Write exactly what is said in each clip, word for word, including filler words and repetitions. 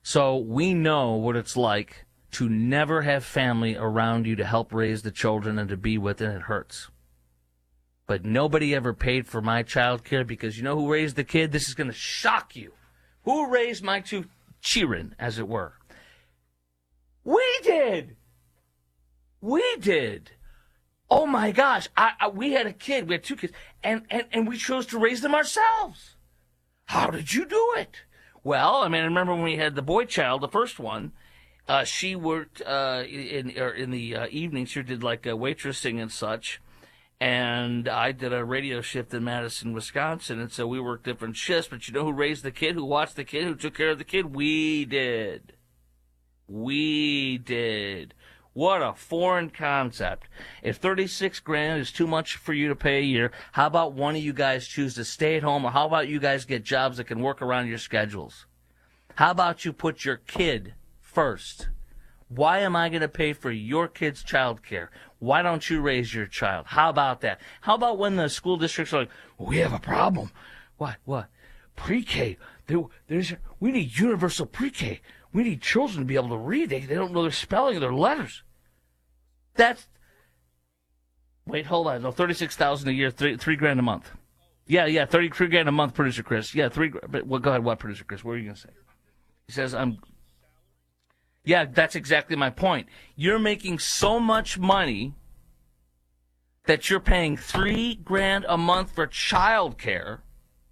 So we know what it's like to never have family around you to help raise the children and to be with, and it hurts. But nobody ever paid for my child care because you know who raised the kid? This is going to shock you. Who raised my two children, as it were? We did. We did. Oh, my gosh. I, I, we had a kid. We had two kids. And, and, and we chose to raise them ourselves. How did you do it? Well, I mean, I remember when we had the boy child, the first one, uh, she worked uh, in or in the uh, evenings. She did like uh, waitressing and such. And I did a radio shift in Madison, Wisconsin. And so we worked different shifts. But you know who raised the kid, who watched the kid, who took care of the kid? We did. We did. What a foreign concept. If thirty-six grand is too much for you to pay a year, how about one of you guys choose to stay at home, or how about you guys get jobs that can work around your schedules? How about you put your kid first? Why am I going to pay for your kid's child care? Why don't you raise your child? How about that? How about when the school districts are like, we have a problem. What? What? Pre-K. There, there's, we need universal pre-K. We need children to be able to read. They, they don't know their spelling or their letters. That's, wait, hold on. No, thirty-six thousand dollars a year, three, three grand a month. Yeah, yeah, thirty-three grand a month, producer Chris. Yeah, three, but well, go ahead, what, producer Chris? What are you going to say? He says, I'm, yeah, that's exactly my point. You're making so much money that you're paying three grand a month for child care,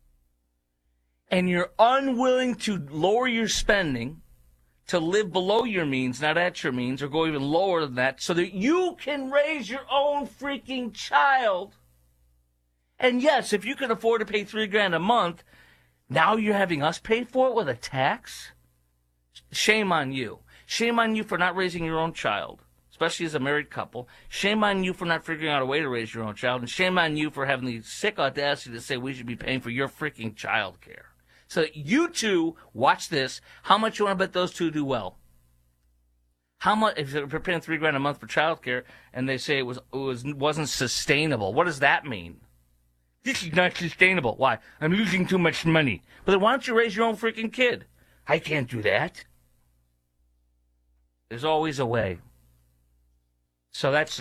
and you're unwilling to lower your spending to live below your means, not at your means, or go even lower than that, so that you can raise your own freaking child. And yes, if you can afford to pay three grand a month, now you're having us pay for it with a tax? Shame on you. Shame on you for not raising your own child, especially as a married couple. Shame on you for not figuring out a way to raise your own child. And shame on you for having the sick audacity to say we should be paying for your freaking child care. So you two, watch this. How much you want to bet those two do well? How much, if they're paying three grand a month for child care and they say it was, it was, wasn't sustainable, what does that mean? This is not sustainable. Why? I'm losing too much money. But then why don't you raise your own freaking kid? I can't do that. There's always a way. So that's